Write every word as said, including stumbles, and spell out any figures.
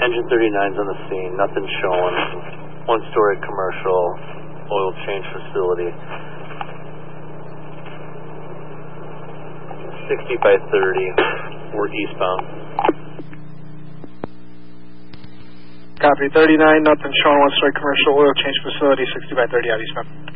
Engine thirty-nine's on the scene, nothing showing. One-story commercial, oil change facility. sixty by thirty, we're eastbound. Copy, thirty-nine, nothing showing, one-story commercial, oil change facility, sixty by thirty out eastbound.